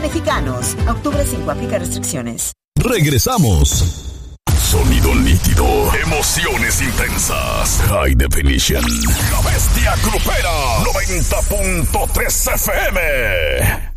Mexicanos. Octubre 5. Aplica restricciones. Regresamos. Sonido nítido, emociones intensas, High Definition. La Bestia Grupera, 90.3 FM.